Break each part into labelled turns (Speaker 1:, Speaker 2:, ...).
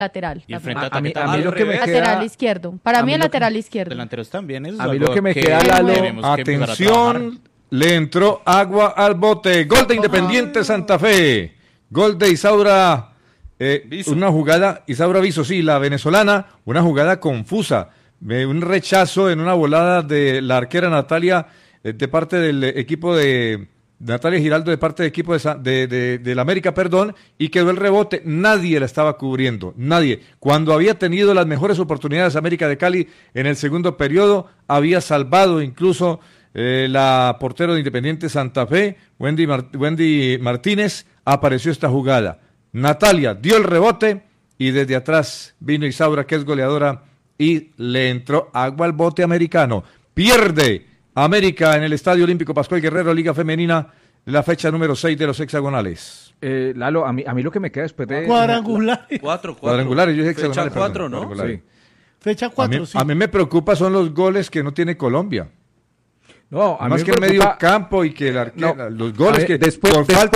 Speaker 1: lateral.
Speaker 2: Y enfrenta
Speaker 3: A mí
Speaker 2: ataque
Speaker 3: lo que me
Speaker 1: lateral
Speaker 3: queda...
Speaker 1: izquierdo. Para mí el lateral izquierdo.
Speaker 2: Delanteros también. Eso es
Speaker 3: A mí
Speaker 2: algo
Speaker 3: lo que me queda,
Speaker 1: Lalo,
Speaker 2: tenemos que empezar a trabajar.
Speaker 4: Atención, le entró agua al bote. Gol de Independiente Santa Fe. Gol de Isaura. Una jugada, Isaura Viso, sí, la venezolana. Una jugada confusa. Un rechazo en una volada de la arquera Natalia de parte del equipo de Natalia Giraldo, de parte del equipo de la América, perdón, y quedó el rebote. Nadie la estaba cubriendo, nadie. Cuando había tenido las mejores oportunidades América de Cali en el segundo periodo, había salvado incluso la portero de Independiente Santa Fe, Wendy Martínez. Apareció esta jugada. Natalia dio el rebote y desde atrás vino Isaura, que es goleadora, y le entró agua al bote americano. Pierde América en el Estadio Olímpico Pascual Guerrero, Liga Femenina, la fecha número 6 de los hexagonales.
Speaker 3: Lalo, a mí lo que me queda después de...
Speaker 5: Cuadrangulares.
Speaker 4: Cuadrangulares, yo dije hexagonales.
Speaker 6: Fecha 4, ¿no?
Speaker 4: Cuadrangulares.
Speaker 3: Sí.
Speaker 5: Fecha 4, sí.
Speaker 4: A mí me preocupa son los goles que no tiene Colombia.
Speaker 3: No, a mí
Speaker 4: Más
Speaker 3: me
Speaker 4: que el
Speaker 3: preocupa...
Speaker 4: medio campo y que el arquero, los goles
Speaker 3: ver,
Speaker 4: que
Speaker 3: después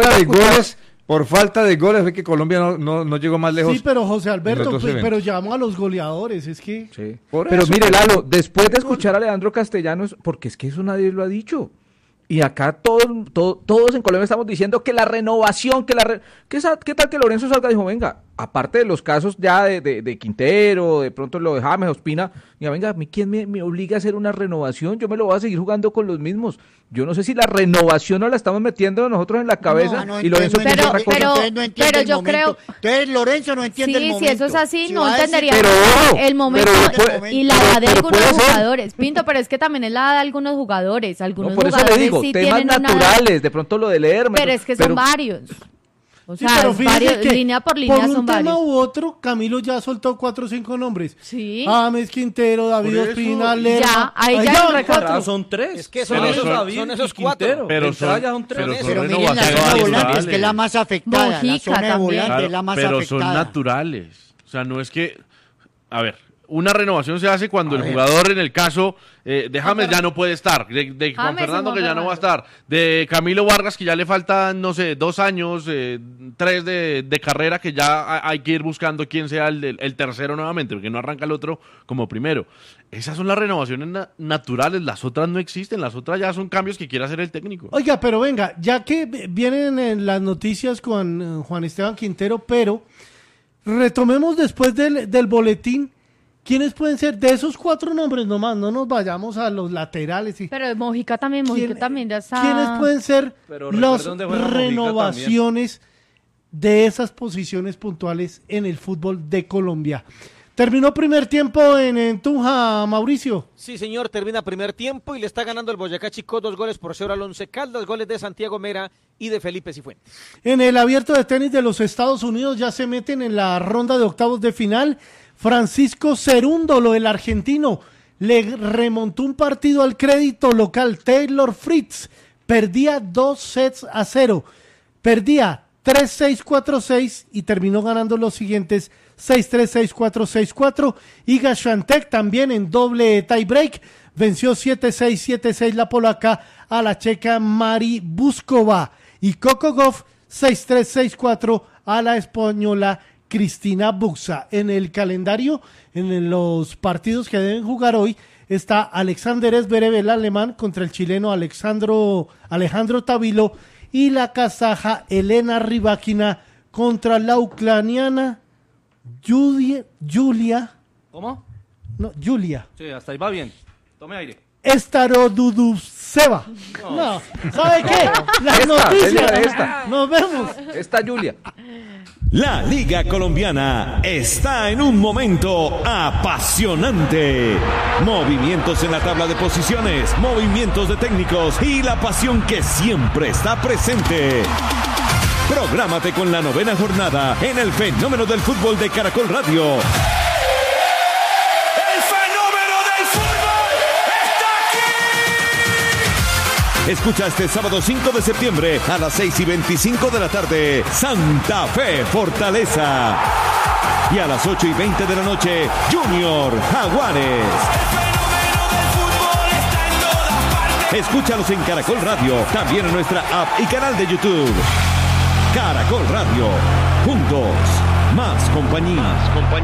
Speaker 4: por falta de goles ve que Colombia no llegó más lejos.
Speaker 5: Sí, pero José
Speaker 4: en
Speaker 5: Alberto,
Speaker 4: los dos eventos.
Speaker 5: pero llamamos a los goleadores, es que...
Speaker 3: Sí.
Speaker 4: Por
Speaker 3: Pero
Speaker 4: eso,
Speaker 3: mire, Lalo, después de escuchar a Leandro Castellanos, porque es que eso nadie lo ha dicho. Y acá todos en Colombia estamos diciendo que la renovación, ¿qué tal que Lorenzo salga y dijo, venga, aparte de los casos ya de Quintero, de pronto lo de James, Ospina, diga, venga, ¿a mí quién me obliga a hacer una renovación? Yo me lo voy a seguir jugando con los mismos. Yo no sé si la renovación no la estamos metiendo nosotros en la cabeza y Lorenzo
Speaker 1: pero-
Speaker 3: quiere otra cosa.
Speaker 1: pero-
Speaker 7: no entiende
Speaker 1: pero
Speaker 7: el
Speaker 1: yo
Speaker 7: momento.
Speaker 1: creo-
Speaker 7: Entonces Lorenzo no entiende el
Speaker 1: Sí,
Speaker 7: momento.
Speaker 1: si eso es así,
Speaker 7: Si
Speaker 1: no
Speaker 7: va a decir-
Speaker 1: entendería
Speaker 3: Pero-
Speaker 1: el momento
Speaker 3: pero-
Speaker 1: y la edad de
Speaker 3: pero
Speaker 1: algunos
Speaker 3: puede ser.
Speaker 1: jugadores. Pinto, pero es que también es la edad de algunos jugadores. Algunos
Speaker 3: No, por eso
Speaker 1: jugadores
Speaker 3: le digo,
Speaker 1: sí
Speaker 3: temas
Speaker 1: tienen una edad,
Speaker 3: naturales, de pronto lo de leerme.
Speaker 1: pero es que son varios. O
Speaker 5: Sí,
Speaker 1: sea,
Speaker 5: pero
Speaker 1: es
Speaker 5: fíjese
Speaker 1: varios,
Speaker 5: que
Speaker 1: línea por línea
Speaker 5: por un
Speaker 1: son
Speaker 5: tema
Speaker 1: varios.
Speaker 5: u otro, Camilo ya soltó 4 o 5 nombres.
Speaker 1: Sí.
Speaker 5: James, Quintero, David
Speaker 6: Por eso,
Speaker 5: Ospina, Lerma.
Speaker 1: ya, ahí ya
Speaker 5: van
Speaker 1: lo recuerdo.
Speaker 5: cuatro.
Speaker 6: Son 3.
Speaker 8: Es que son
Speaker 6: Pero
Speaker 8: esos-
Speaker 6: David
Speaker 8: son
Speaker 6: y
Speaker 8: esos 4.
Speaker 6: Quintero.
Speaker 2: Pero
Speaker 6: De entrada
Speaker 2: son-
Speaker 6: ya son 3.
Speaker 2: pero son
Speaker 7: Pero miren la
Speaker 2: renovaciones
Speaker 7: zona volante,
Speaker 2: naturales.
Speaker 7: es que es la más afectada. La
Speaker 1: Mojica
Speaker 7: zona de
Speaker 1: también.
Speaker 7: volante es la más
Speaker 9: pero
Speaker 7: afectada.
Speaker 9: son naturales. O sea, no es que... A ver, una renovación se hace cuando el jugador, en el caso de James, ya no puede estar, de Juan
Speaker 1: James y
Speaker 9: Fernando,
Speaker 1: Juan
Speaker 9: que ya no va a
Speaker 1: Fernando.
Speaker 9: estar, de Camilo Vargas, que ya le faltan, no sé, 2 años, 3 de carrera, que ya hay que ir buscando quién sea el tercero nuevamente, porque no arranca el otro como primero. Esas son las renovaciones naturales, las otras no existen, las otras ya son cambios que quiere hacer el técnico.
Speaker 5: Oiga, pero venga, ya que vienen en las noticias con Juan Esteban Quintero, pero retomemos después del boletín, ¿quiénes pueden ser? De esos 4 nombres nomás, no nos vayamos a los laterales.
Speaker 1: Pero Mojica también ya está.
Speaker 5: ¿Quiénes pueden ser
Speaker 6: Pero
Speaker 5: las
Speaker 6: recuerden dónde juega Mojica
Speaker 5: renovaciones de esas posiciones puntuales en el fútbol de Colombia? Terminó primer tiempo en Tunja, Mauricio.
Speaker 8: Sí, señor, termina primer tiempo y le está ganando el Boyacá Chicó 2-0 al Once Caldas, goles de Santiago Mera y de Felipe Cifuentes.
Speaker 5: En el abierto de tenis de los Estados Unidos ya se meten en la ronda de octavos de final. Francisco Cerúndolo, el argentino, le remontó un partido al crédito local. Taylor Fritz perdía 2-0. Perdía 3-6, 4-6 y terminó ganando los siguientes 6-3, 6-4, 6-4. Iga Swiatek también en doble tiebreak venció 7-6, 7-6 la polaca a la checa Mari Buskova. Y Coco Gauff 6-3, 6-4 a la española Cristina Buxa. En el calendario, en los partidos que deben jugar hoy, está Alexander Zverev, el alemán, contra el chileno Alejandro Tavilo, y la kazaja Elena Rybakina contra la ucraniana Julia.
Speaker 6: ¿Cómo?
Speaker 5: No, Julia.
Speaker 6: Sí, hasta ahí va bien. Tome aire.
Speaker 5: Staroduduseva. No, ¿sabe qué? Las noticias.
Speaker 3: esta.
Speaker 5: Nos vemos.
Speaker 3: Esta Julia.
Speaker 10: La Liga Colombiana está en un momento apasionante. Movimientos en la tabla de posiciones, movimientos de técnicos y la pasión que siempre está presente. Prográmate con la 9ª jornada en el Fenómeno del Fútbol de Caracol Radio.
Speaker 11: ¡El fenómeno del fútbol está aquí!
Speaker 10: Escucha este sábado 5 de septiembre a las 6:25 de la tarde, Santa Fe Fortaleza. Y a las 8:20 de la noche, Junior Jaguares. Escúchanos en Caracol Radio, también en nuestra app y canal de YouTube. Caracol Radio, juntos, más compañía.